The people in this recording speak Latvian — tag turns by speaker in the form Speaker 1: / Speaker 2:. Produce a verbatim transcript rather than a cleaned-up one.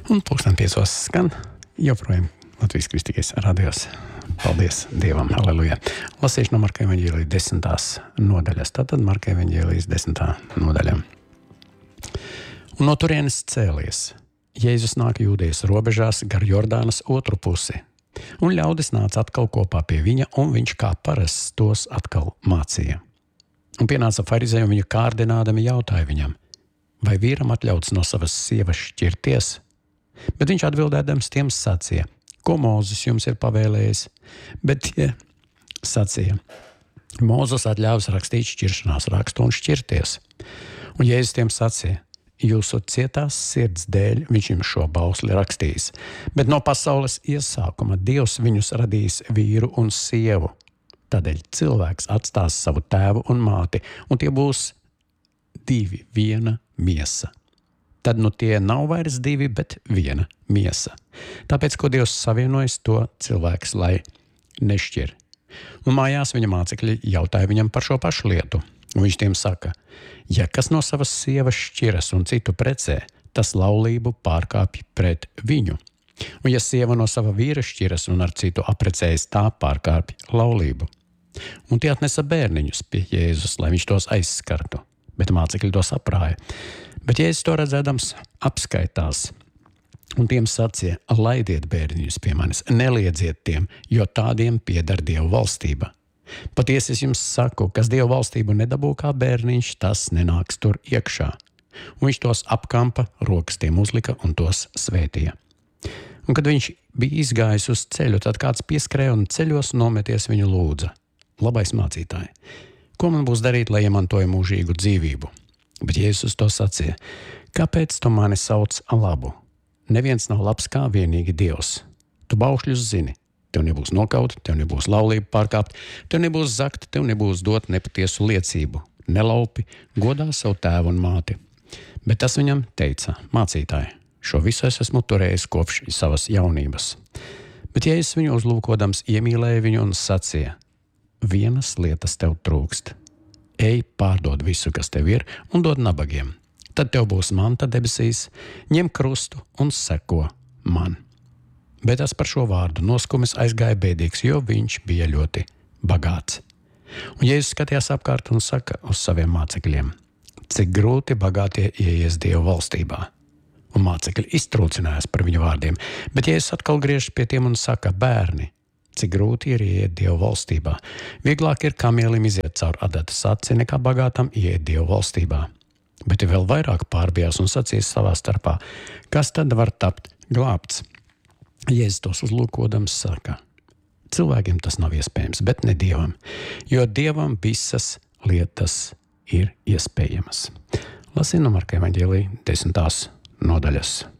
Speaker 1: Un pulksten piecos skan joprojām Latvijas Kristīgais radios. Paldies Dievam, halleluja. Lasīšu no Marka evaņģēlija desmitās nodaļas. Tātad Marka evaņģēlijas desmitā nodaļa. Un no turienes cēlies. Jēzus nāk Jūdejas robežās gar Jordānas otru pusi. Un ļaudis nāca atkal kopā pie viņa, un viņš kā parasts tos atkal mācīja. Un pienāca farizēji un viņu kārdinādami jautāja viņam, vai vīram atļauts no savas sievas šķirties? Bet viņš atbildēdams tiem sacīja, ko Mūzes jums ir pavēlējis? Bet tie sacīja, Mūzes atļāvis rakstīt šķiršanās rakstu un šķirties. Un Jēzus tiem sacīja, jūsu cietās sirds dēļ viņš jums šo bausli rakstījis, bet no pasaules iesākuma Dievs viņus radījis vīru un sievu. Tādēļ cilvēks atstās savu tēvu un māti, un tie būs divi, viena miesa. Tad nu tie nav vairs divi, bet viena miesa. Tāpēc, ko Dievs savienojas, to cilvēks lai nešķir. Un mājās viņa mācekļi jautāja viņam par šo pašu lietu. Un viņš tiem saka, ja kas no savas sievas šķiras un citu precē, tas laulību pārkāpj pret viņu. Un ja sieva no sava vīra šķiras un ar citu aprecējas, tā pārkāpj laulību. Un tie atnesa bērniņus pie Jēzus, lai viņš tos aizskartu. Bet mācekļi to saprāja. Bet Jēzus to redzēdams apskaitās. Un tiem sacīja, laidiet bērniņus pie manis, neliedziet tiem, jo tādiem pieder Dieva valstība. Patiesi es jums saku, kas Dieva valstību nedabū kā bērniņš, tas nenāks tur iekšā. Un viņš tos apkampa, rokas tiem uzlika un tos svētīja. Un kad viņš bija izgājis uz ceļu, tad kāds pieskrēja un ceļos nometies viņu lūdza. Labais mācītāji, ko man būs darīt, lai iemantoju mūžīgu dzīvību? Bet Jēzus to sacīja, kāpēc tu mani sauc labu? Neviens nav labs kā vienīgi Dievs. Tu baušļus zini. Tev nebūs nokaut, tev nebūs laulību pārkāpt, tev nebūs zakt, tev nebūs dot nepatiesu liecību. Nelaupi, godā savu tēvu un māti. Bet tas viņam teica, mācītāji, šo visu es esmu turējis kopš savas jaunības. Bet Jēzus viņu uzlūkodams iemīlēja viņu un sacīja, vienas lietas tev trūkst. Ej, pārdod visu, kas tev ir, un dod nabagiem. Tad tev būs manta debesīs, ņem krustu un seko man. Bet tas par šo vārdu noskumis aizgāja bēdīgs, jo viņš bija ļoti bagāts. Un Jēzus skatījās apkārt un saka uz saviem mācekļiem, cik grūti bagātie ieies Dieva valstībā. Un mācekļi iztrūcinājās par viņu vārdiem, bet Jēzus atkal griežas pie tiem un saka, bērni, cik grūti ir ieiet Dieva valstībā. Vieglāk ir kamielim iziet caur adatas aci, nekā bagātam ieiet Dieva valstībā. Bet vēl vairāk pārbijās un sacīs savā starpā, kas tad var tapt glābts? Jēzus tos uzlūkodams saka, cilvēkiem tas nav iespējams, bet ne Dievam, jo Dievam visas lietas ir iespējamas. Lasīju no Marka evaņģēlija desmitās nodaļas.